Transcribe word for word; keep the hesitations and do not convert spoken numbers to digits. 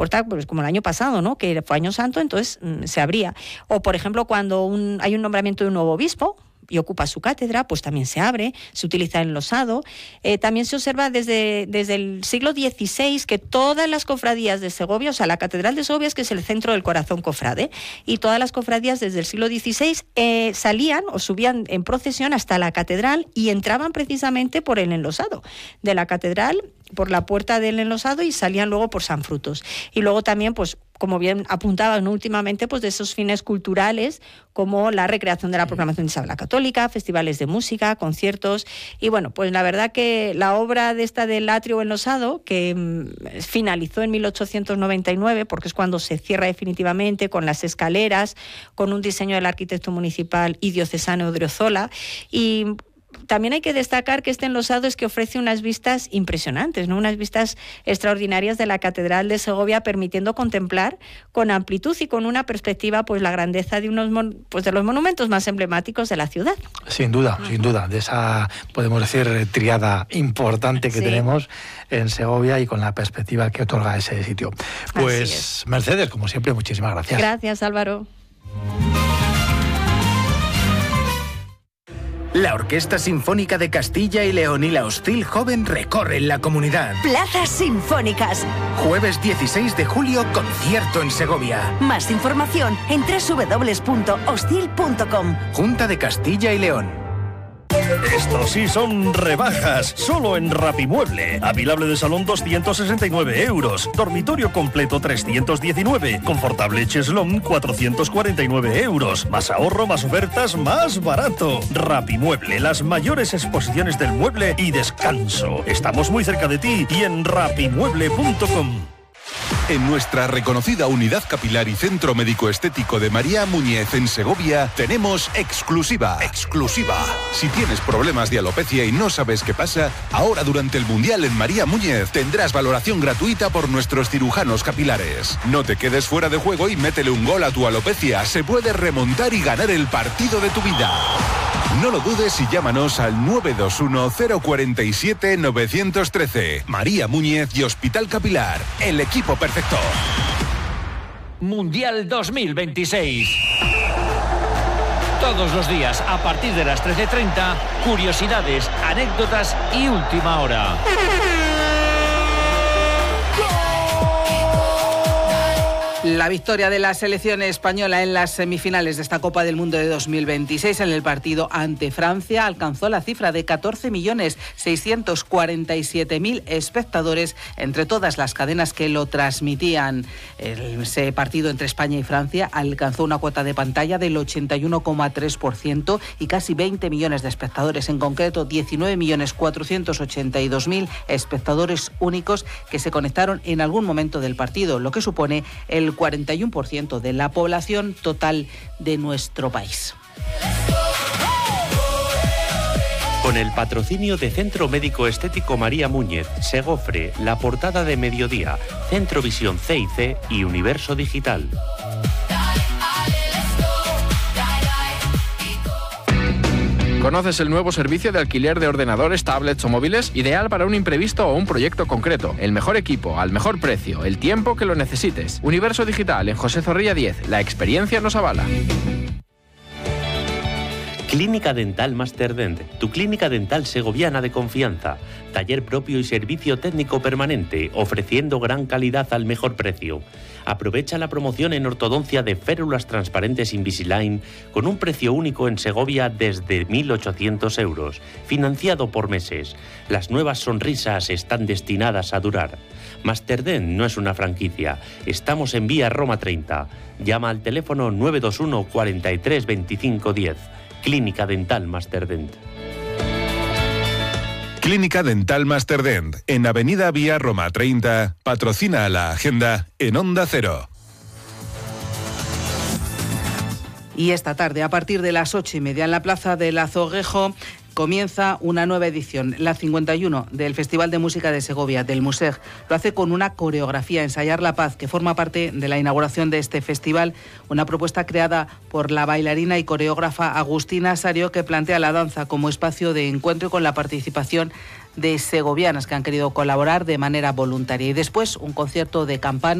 puerta, pues como el año pasado, ¿no? Que fue Año Santo, entonces mmm, se abría. O, por ejemplo, cuando un, hay un nombramiento de un nuevo obispo y ocupa su cátedra, pues también se abre, se utiliza el enlosado. Eh, también se observa desde, desde el siglo dieciséis que todas las cofradías de Segovia, o sea, la Catedral de Segovia es que es el centro del corazón cofrade, y todas las cofradías desde el siglo dieciséis eh, salían o subían en procesión hasta la catedral y entraban precisamente por el enlosado de la catedral, por la puerta del enlosado, y salían luego por San Frutos. Y luego también, pues, como bien apuntaban, ¿no?, últimamente, pues de esos fines culturales, como la recreación de la proclamación de Isabel la Católica, festivales de música, conciertos. Y bueno, pues la verdad que la obra de esta del atrio enlosado, que mmm, finalizó en mil ochocientos noventa y nueve, porque es cuando se cierra definitivamente, con las escaleras, con un diseño del arquitecto municipal y diocesano Odriozola, y también hay que destacar que este enlosado es que ofrece unas vistas impresionantes, ¿no? Unas vistas extraordinarias de la Catedral de Segovia, permitiendo contemplar con amplitud y con una perspectiva, pues, la grandeza de unos mon- pues de los monumentos más emblemáticos de la ciudad. Sin duda, uh-huh. sin duda, de esa, podemos decir, triada importante que sí. tenemos en Segovia, y con la perspectiva que otorga ese sitio. Pues Mercedes, como siempre, muchísimas gracias. Gracias, Álvaro. La Orquesta Sinfónica de Castilla y León y la Hostil Joven recorren la comunidad. Plazas Sinfónicas. Jueves dieciséis de julio, concierto en Segovia. Más información en doble u doble u doble u punto hostil punto com. Junta de Castilla y León. Estos sí son rebajas, solo en Rapimueble. Avilable de salón doscientos sesenta y nueve euros, dormitorio completo trescientos diecinueve, confortable cheslón cuatrocientos cuarenta y nueve euros. Más ahorro, más ofertas, más barato. Rapimueble, las mayores exposiciones del mueble y descanso. Estamos muy cerca de ti y en rapimueble punto com. En nuestra reconocida unidad capilar y centro médico estético de María Muñez en Segovia tenemos exclusiva. Exclusiva. Si tienes problemas de alopecia y no sabes qué pasa, ahora durante el Mundial en María Muñez tendrás valoración gratuita por nuestros cirujanos capilares. No te quedes fuera de juego y métele un gol a tu alopecia. Se puede remontar y ganar el partido de tu vida. No lo dudes y llámanos al nueve dos uno cero cuatro siete nueve uno tres. María Muñez y Hospital Capilar, el equipo perfecto. Mundial dos mil veintiséis. Todos los días, a partir de las trece treinta, curiosidades, anécdotas y última hora. La victoria de la selección española en las semifinales de esta Copa del Mundo de dos mil veintiséis en el partido ante Francia alcanzó la cifra de catorce millones seiscientos cuarenta y siete mil espectadores entre todas las cadenas que lo transmitían. Ese partido entre España y Francia alcanzó una cuota de pantalla del ochenta y uno coma tres por ciento y casi veinte millones de espectadores, en concreto diecinueve millones cuatrocientos ochenta y dos mil espectadores únicos que se conectaron en algún momento del partido, lo que supone el cuarenta y uno por ciento de la población total de nuestro país. Con el patrocinio de Centro Médico Estético María Muñez, Segofre, La Portada de Mediodía, Centro Visión C y C y Universo Digital. ¿Conoces el nuevo servicio de alquiler de ordenadores, tablets o móviles? Ideal para un imprevisto o un proyecto concreto. El mejor equipo, al mejor precio, el tiempo que lo necesites. Universo Digital, en José Zorrilla diez. La experiencia nos avala. Clínica Dental Masterdent, tu clínica dental segoviana de confianza. Taller propio y servicio técnico permanente, ofreciendo gran calidad al mejor precio. Aprovecha la promoción en ortodoncia de férulas transparentes Invisalign con un precio único en Segovia desde mil ochocientos euros, financiado por meses. Las nuevas sonrisas están destinadas a durar. Masterdent no es una franquicia. Estamos en vía Roma treinta. Llama al teléfono nueve dos uno cuarenta y tres veinticinco diez. Clínica Dental Masterdent. Clínica Dental Masterdent, en Avenida Vía Roma treinta, patrocina la agenda en Onda Cero. Y esta tarde, a partir de las ocho y media, en la Plaza del Azoguejo, comienza una nueva edición, la cincuenta y uno, del Festival de Música de Segovia, del Museg. Lo hace con una coreografía, Ensayar la Paz, que forma parte de la inauguración de este festival, una propuesta creada por la bailarina y coreógrafa Agustina Sario, que plantea la danza como espacio de encuentro y con la participación de segovianas que han querido colaborar de manera voluntaria. Y después, un concierto de campana